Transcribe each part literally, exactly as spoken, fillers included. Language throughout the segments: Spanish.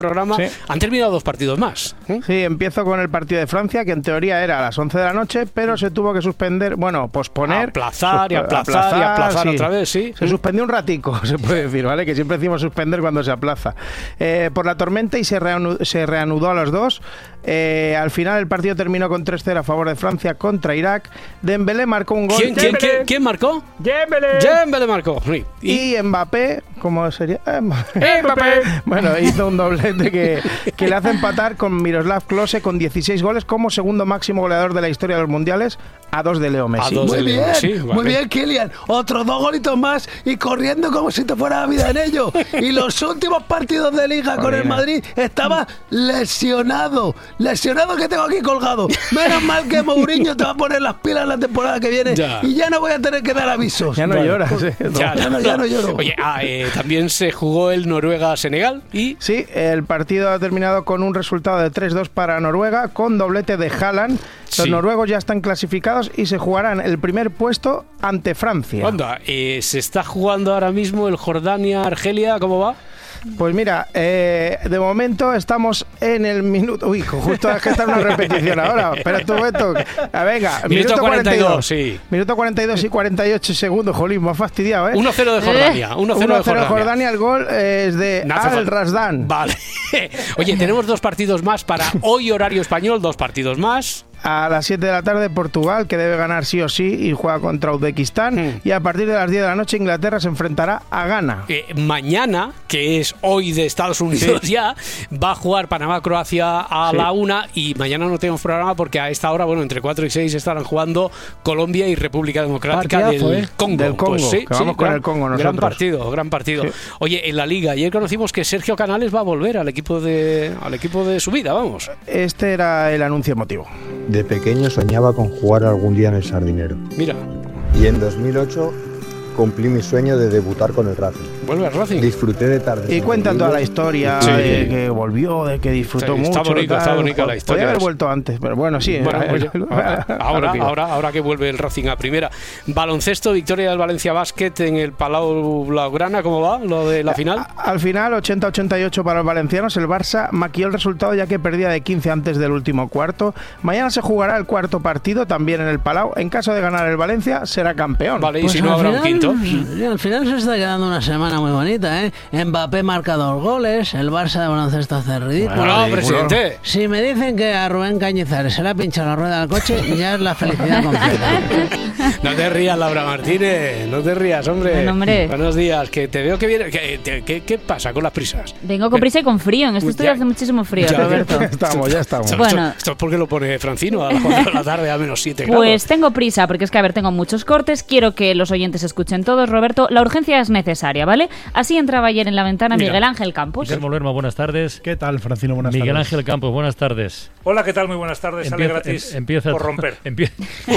programa, sí. Han terminado dos partidos más. ¿eh? Sí, empiezo con el partido de Francia, que en teoría era a las once de la noche, pero se tuvo que suspender, bueno, posponer. Aplazar y aplazar, aplazar y aplazar sí. otra vez, sí. Se suspendió un ratico, se puede decir, ¿vale? Que siempre decimos suspender cuando se aplaza. Eh, por la tormenta y se reanudó, se reanudó a los dos. Eh, al final el partido terminó con tres cero a favor de Francia contra Irak. Dembélé marcó un gol. ¿Quién, ¿quién, ¿quién, ¿quién marcó? Dembélé. Dembélé marcó. Sí. Y, y Mbappé, ¿cómo sería? Mbappé. Bueno, hizo un doblete que, que le hace empatar con Miroslav Klose con dieciséis goles como segundo máximo goleador de la historia de los mundiales, a dos de Leo Messi. Muy de bien, Leo. Sí, vale. Muy bien, Kylian. Otros dos golitos más y corriendo como si te fuera la vida en ello. Y los últimos partidos de Liga con el Madrid estaba lesionado. Lesionado que tengo aquí colgado. Menos mal que Mourinho te va a poner las pilas la temporada que viene ya. Y ya no voy a tener que dar avisos. Ya no vale. lloras. ¿eh? No, ya, ya, no, ya no lloro. Oye, ah, eh, también se jugó el Noruega-Senegal y... Sí, el partido ha terminado con un resultado de tres dos para Noruega, con doblete de Haaland. Los sí. noruegos ya están clasificados y se jugarán el primer puesto ante Francia. Anda, eh, se está jugando ahora mismo el Jordania-Argelia, ¿cómo va? Pues mira, eh, de momento estamos en el minuto... Uy, justo es que está en una repetición ahora. Espera tú, Beto. Ah, venga, Minuto, minuto cuarenta y dos, sí. Minuto cuarenta y dos y cuarenta y ocho segundos, jolín, me ha fastidiado, ¿eh? uno cero de Jordania. uno cero de Jordania. Jordania, el gol es de Al-Razdan. Vale. Oye, tenemos dos partidos más para hoy, horario español, dos partidos más. A las siete de la tarde Portugal, que debe ganar sí o sí y juega contra Uzbekistán. Mm. Y a partir de las diez de la noche Inglaterra se enfrentará a Ghana. Eh, mañana, que es hoy de Estados Unidos sí. ya, va a jugar Panamá-Croacia a sí. la una y mañana no tenemos programa porque a esta hora, bueno, entre cuatro y seis estarán jugando Colombia y República Democrática Partidazo, del eh. Congo. Del Congo, pues sí, que vamos sí, con gran, el Congo nosotros. Gran partido, gran partido. Sí. Oye, en la Liga, ayer conocimos que Sergio Canales va a volver al equipo de, al equipo de su vida, vamos. Este era el anuncio emotivo. De pequeño soñaba con jugar algún día en el Sardinero. Mira. Y en dos mil ocho cumplí mi sueño de debutar con el Racing. Vuelve al Racing. Disfruté de tardes. Y cuentan toda la historia sí. de que volvió, de que disfrutó sí, mucho. Está bonito, está bonita la historia. Podría haber vuelto antes, pero bueno, sí. Bueno, oye, ahora, ahora, ahora, ahora, ahora que vuelve el Racing a primera. Baloncesto, victoria del Valencia Basket en el Palau Blaugrana. ¿Cómo va lo de la final? Al final, ochenta a ochenta y ocho para los valencianos. El Barça maquilló el resultado ya que perdía de quince antes del último cuarto. Mañana se jugará el cuarto partido también en el Palau. En caso de ganar el Valencia, será campeón. Vale, y pues si no habrá final, un quinto. Al final se está quedando una semana muy bonita, ¿eh? Mbappé marca dos goles, el Barça de baloncesto hace ridículo. Bueno, no, presidente. Si me dicen que a Rubén Cañizares se le ha pinchado la rueda del coche, ya es la felicidad completa. No te rías, Laura Martínez, no te rías, hombre. Bueno, hombre. Buenos días, que te veo que viene. ¿Qué, qué, qué pasa con las prisas? Vengo con prisa y con frío, en este estudio hace muchísimo frío, ya, Roberto. Ya estamos, ya estamos. Bueno. Esto, esto es porque lo pone Francino a las cuatro de la tarde a menos siete grados. Pues tengo prisa, porque es que, a ver, tengo muchos cortes, quiero que los oyentes escuchen todos, Roberto. La urgencia es necesaria, ¿vale? Así entraba ayer en la ventana Mira. Miguel Ángel Campos. Guillermo Lerma, buenas tardes. ¿Qué tal, Francino? Buenas Miguel tardes. Ángel Campos, buenas tardes. Hola, ¿qué tal? Muy buenas tardes. Sale gratis empieza por romper. Empie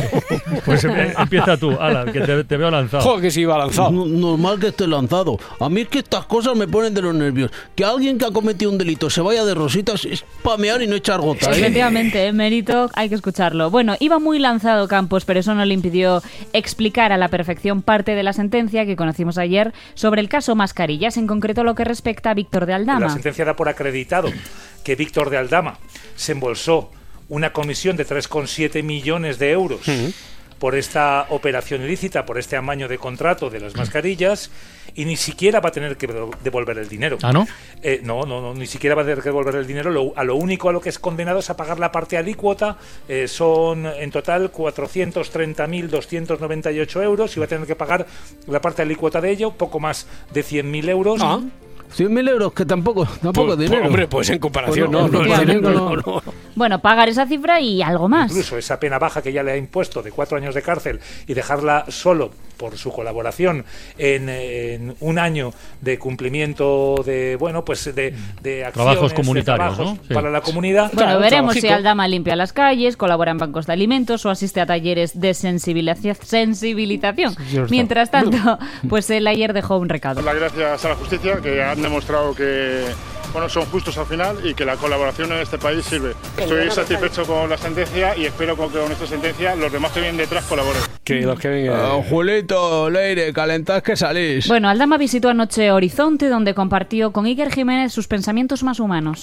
pues empieza tú, Ala, que te, te veo lanzado. Joder, que sí iba lanzado. No, normal que esté lanzado. A mí es que estas cosas me ponen de los nervios. Que alguien que ha cometido un delito se vaya de rositas es pamear y no echar gota, ¿eh? Efectivamente, mérito, hay que escucharlo. Bueno, iba muy lanzado Campos, pero eso no le impidió explicar a la perfección parte de la sentencia que conocimos ayer sobre el caso Mascarillas, en concreto lo que respecta a Víctor de Aldama. La sentencia da por acreditado que Víctor de Aldama se embolsó una comisión de tres coma siete millones de euros uh-huh. por esta operación ilícita, por este amaño de contrato de las mascarillas, y ni siquiera va a tener que devolver el dinero. ¿Ah, no? Eh, no, no, no, ni siquiera va a tener que devolver el dinero. Lo, a lo único a lo que es condenado es a pagar la parte alícuota. Eh, son en total cuatrocientos treinta mil doscientos noventa y ocho euros y va a tener que pagar la parte alícuota de ello, poco más de cien mil euros. Ah. cien mil euros, que tampoco, tampoco pues, dinero. Pues, hombre, pues en comparación, pues no, no, no, no, no, no, no, no. Bueno, pagar esa cifra y algo más. Incluso esa pena baja que ya le ha impuesto de cuatro años de cárcel y dejarla solo por su colaboración en, en un año de cumplimiento de, bueno, pues de, de acciones, trabajos comunitarios, de trabajos ¿no? Sí. para la comunidad. Bueno, claro, veremos trabajico. si Aldama limpia las calles, colabora en bancos de alimentos o asiste a talleres de sensibilización. sensibilización. Sí, Mientras tanto, pues él ayer dejó un recado. Las gracias a la justicia, que han demostrado que bueno, son justos al final y que la colaboración en este país sirve. Estoy satisfecho con la sentencia y espero que con esta sentencia los demás que vienen detrás colaboren. Que los que vengan. Uh, Julito, Leire, calentad que salís. Bueno, Aldama visitó anoche Horizonte, donde compartió con Iker Jiménez sus pensamientos más humanos.